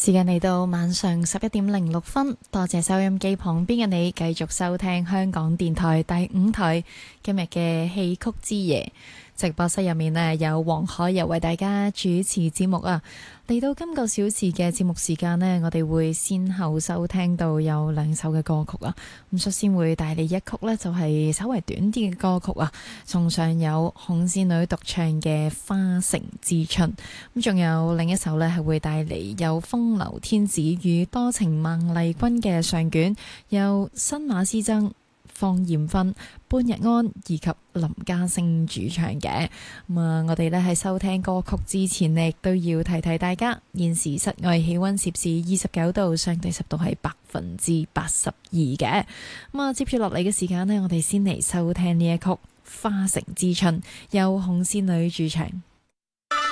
時間嚟到晚上11:06，多謝收音機旁邊嘅你繼續收聽香港電台第5台今日嘅戲曲之夜。直播室入面呢，有黃海柔為大家主持節目啊。嚟到今個小時嘅節目時間呢，我哋會先後收聽到有2首嘅歌曲啊。咁率先會帶嚟一曲呢，就係稍為短啲嘅歌曲啊。送上有紅線女獨唱嘅《花城之春》，咁仲有另一首呢，係會帶嚟有風流天子與多情孟麗君嘅上卷，由新馬師曾、方艷芬、半日安以及林家聲主唱嘅。我哋呢喺收聽歌曲之前呢，亦都要提提大家，現時室外氣溫攝氏29度，相對濕度係82%嘅。接住落嚟嘅時間呢，我哋先嚟收聽呢一曲《花城之春》，由紅線女主唱。